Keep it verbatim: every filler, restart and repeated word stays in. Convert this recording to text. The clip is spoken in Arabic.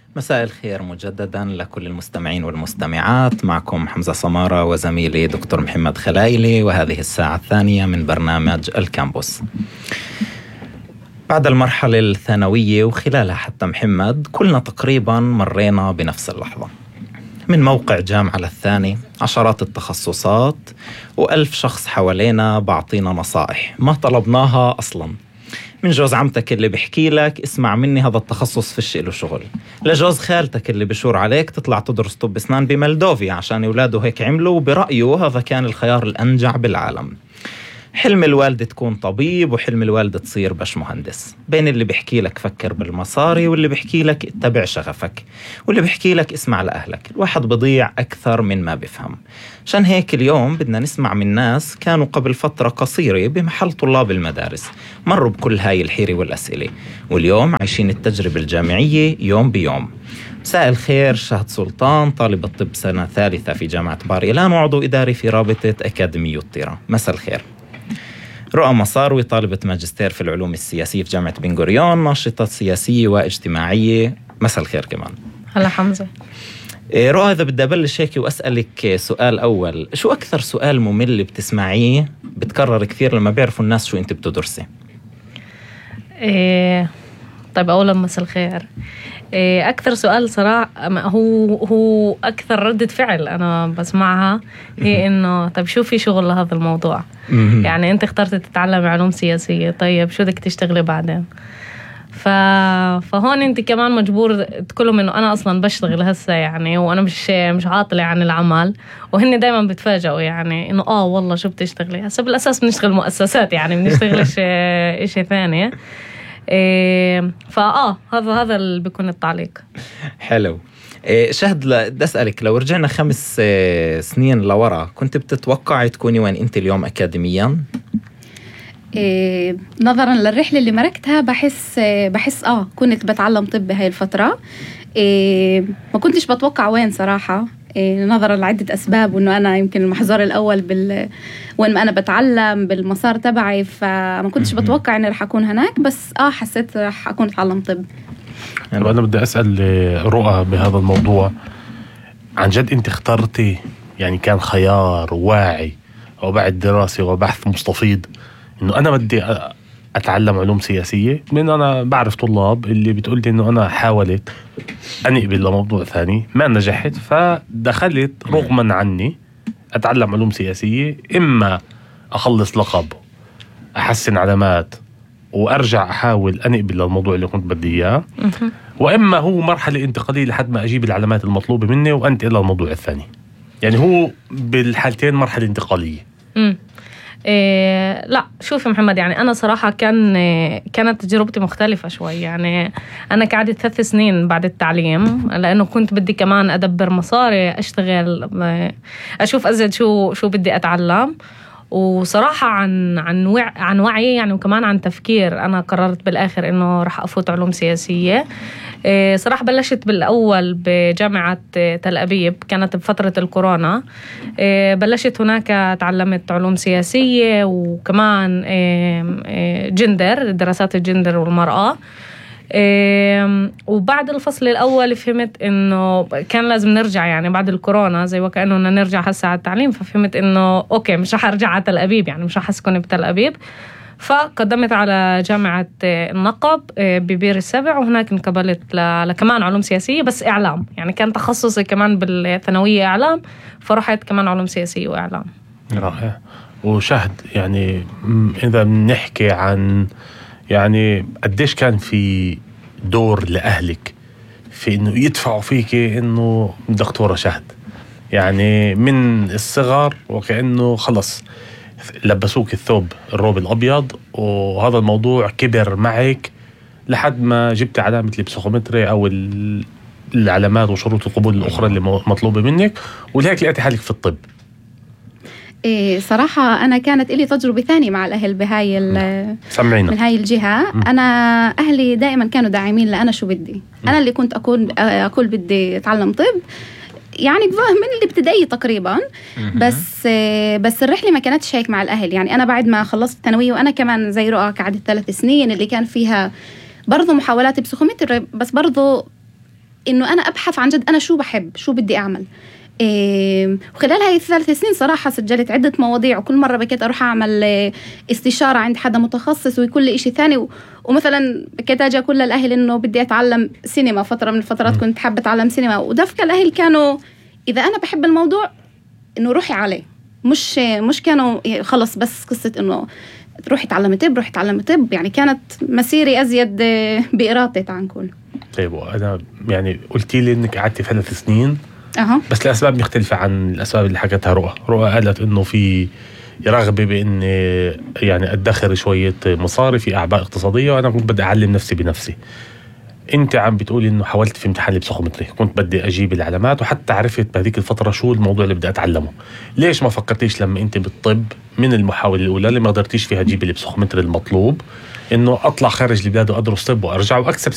مساء الخير مجددا لكل المستمعين والمستمعات. معكم حمزة سمارة وزميلي دكتور محمد خلايلي، وهذه الساعة الثانية من برنامج الكامبوس. بعد المرحلة الثانوية وخلالها حتى محمد، كلنا تقريبا مرينا بنفس اللحظة. من موقع جامعة للثاني، عشرات التخصصات وألف شخص حوالينا بعطينا نصائح ما طلبناها أصلا. من جوز عمتك اللي بحكي لك اسمع مني هذا التخصص فيش له شغل، لجوز خالتك اللي بشور عليك تطلع تدرس طب اسنان بمالدوفيا عشان أولاده هيك عملوا وبرأيه هذا كان الخيار الأنجع بالعالم. حلم الوالد تكون طبيب وحلم الوالد تصير باش مهندس. بين اللي بحكي لك فكر بالمصاري واللي بحكي لك اتبع شغفك واللي بحكي لك اسمع لأهلك، الواحد بضيع أكثر من ما بفهم. عشان هيك اليوم بدنا نسمع من ناس كانوا قبل فترة قصيرة بمحل طلاب المدارس، مروا بكل هاي الحيرة والأسئلة، واليوم عايشين التجربة الجامعية يوم بيوم. مساء الخير شهد سلطان، طالبة طب سنة ثالثة في جامعة بار-إيلان وعضو إداري في رابطة أكاديمية الطيرة. مساء الخير. رؤى مصاروي، طالبة ماجستير في العلوم السياسية في جامعة بن غوريون، ناشطة سياسية واجتماعية. مساء الخير كمان. هلا حمزة. رؤى، إذا بدي أبلش هيك وأسألك سؤال أول، شو أكثر سؤال ممل بتسمعيه بتكرر كثير لما بيعرفوا الناس شو أنت بتدرسي؟ إيه طيب أولا مساء الخير. إيه أكثر سؤال صراحة هو هو أكثر ردة فعل أنا بسمعها هي إنه طيب شو في شغل لهذا الموضوع؟ يعني أنت اخترت تتعلم علوم سياسية، طيب شو بدك تشتغلي بعدين؟ ف... فهون أنت كمان مجبور تقولهم إنه أنا أصلاً بشتغل هسه يعني، وأنا مش مش عاطلة عن العمل، وهن دايماً بتفاجئوا يعني إنه آه والله شو بتشتغلي؟ هسه بالأساس بنشتغل مؤسسات يعني بنشتغل إشي إشي ثاني. إيه فآه هذا هذا اللي بيكون التعليق. حلو. إيه شهد، بدي أسألك لو رجعنا خمس إيه سنين لورا، كنت بتتوقعي تكوني وين أنت اليوم أكاديمياً؟ إيه نظراً للرحلة اللي مركتها بحس بحس آه كنت بتعلم طب بهاي الفترة. إيه ما كنتش بتوقع وين صراحة، إيه نظراً لعدة أسباب، وإنه أنا يمكن المحظور الأول بال وين ما أنا بتعلم بالمسار تبعي، فما كنتش بتوقع إني رح أكون هناك، بس آه حسيت رح أكون أتعلم طب. يعني أنا بدي أسأل رؤى بهذا الموضوع، عن جد أنت اخترتي يعني كان خيار واعي أو بعد دراسة وبحث مستفيض إنه أنا بدي أتعلم علوم سياسية؟ من أنا بعرف طلاب اللي بتقول لي إنه أنا حاولت أنقبل لموضوع ثاني ما نجحت، فدخلت رغما عني أتعلم علوم سياسية، إما أخلص لقب أحسن علامات وأرجع أحاول أنقبل للموضوع اللي كنت بدي إياه، وإما هو مرحلة انتقالية لحد ما أجيب العلامات المطلوبة مني وأنتقل للموضوع الثاني. يعني هو بالحالتين مرحلة انتقالية. امم إيه لا شوف محمد، يعني أنا صراحة كان كانت تجربتي مختلفة شوي. يعني أنا قعدت ثلاث سنين بعد التعليم، لأنه كنت بدي كمان أدبر مصاري، أشتغل، أشوف أزيد شو شو بدي أتعلم. وصراحة عن عن وع عن وعي يعني، وكمان عن تفكير، أنا قررت بالآخر إنه رح أفوت علوم سياسية. إيه صراحة بلشت بالأول بجامعة تل أبيب، كانت بفترة الكورونا. إيه بلشت هناك تعلمت علوم سياسية وكمان إيه جندر، دراسات الجندر والمرأة. إيه وبعد الفصل الأول فهمت إنه كان لازم نرجع يعني بعد الكورونا، زي وكأنه نرجع هسه على التعليم. ففهمت إنه أوكي مش رح أرجع على تل أبيب، يعني مش رح أسكن بتل أبيب. فقدمت على جامعة النقب ببير السبع، وهناك انقبلت لكمان علوم سياسية بس إعلام، يعني كان تخصصي كمان بالثانوية إعلام، فرحت كمان علوم سياسية وإعلام. رائع. وشهد، يعني إذا بنحكي عن يعني قديش كان في دور لأهلك في إنه يدفعوا فيك إنه دكتورة شهد، يعني من الصغر وكأنه خلص لبسوك الثوب الروب الأبيض، وهذا الموضوع كبر معك لحد ما جبت علامة البسيخومتري أو العلامات وشروط القبول الأخرى اللي مطلوبة منك، ولهيك لقيت حالك في الطب. إيه صراحة أنا كانت إلي تجربة ثانية مع الأهل بهاي سمعينا. من هاي الجهة. م. أنا أهلي دائما كانوا داعمين لأنا شو بدي. م. أنا اللي كنت أكون أقول بدي أتعلم طب يعني من الابتدائي تقريبا. بس بس الرحلة ما كانتش هيك مع الأهل. يعني أنا بعد ما خلصت الثانوية وأنا كمان زي رؤى قعدت ثلاث سنين اللي كان فيها برضو محاولات بسيكومتري، بس برضو إنه أنا أبحث عن جد أنا شو بحب، شو بدي أعمل. إيه وخلال هاي الثلاث سنين صراحة سجلت عدة مواضيع، وكل مرة بكيت أروح أعمل استشارة عند حدا متخصص ويكون لي إشي ثاني. و... ومثلا بكيت أجي أقول للأهل إنه بدي أتعلم سينما، فترة من الفترات كنت حابة أتعلم سينما، ودفك الأهل كانوا إذا أنا بحب الموضوع إنه روحي عليه، مش مش كانوا خلص بس قصة إنه روحي تعلمي طب روحي تعلمي طب، يعني كانت مسيري أزيد بإرادتي تعال نقول. طيب أنا يعني قلتي لي إنك قعدتي ثلاث سنين أه. بس لأسباب مختلفة عن الأسباب اللي حكتها رؤى. رؤى قالت إنه في رغبة بإن يعني أدخر شوية مصاري في أعباء اقتصادية، وأنا كنت بدي أعلم نفسي بنفسي. أنت عم بتقولي إنه حاولت في امتحان البسيكومتري، كنت بدي أجيب العلامات وحتى عرفت بهذيك الفترة شو الموضوع اللي بدي أتعلمه. ليش ما فكرتيش لما أنت بالطب من المحاولة الأولى اللي ما قدرتيش فيها تجيب البسيكومتري المطلوب إنه أطلع خارج البلاد وأدرس طب وأرجع وأكسب